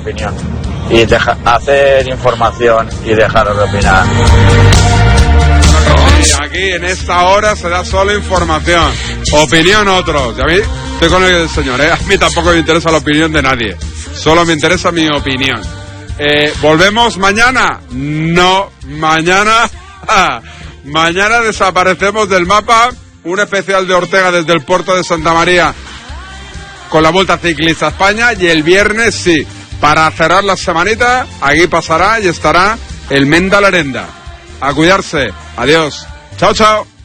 opinión. Y hacer información y dejaros de opinar. Y aquí en esta hora se da solo información. Opinión otros. Y a mí, estoy con el señor, A mí tampoco me interesa la opinión de nadie. Solo me interesa mi opinión. ¿Volvemos mañana? No, mañana... mañana desaparecemos del mapa. Un especial de Ortega desde el puerto de Santa María con la Vuelta Ciclista a España. Y el viernes sí, para cerrar la semanita, aquí pasará y estará el Menda Lerenda. A cuidarse. Adiós. Chao, chao.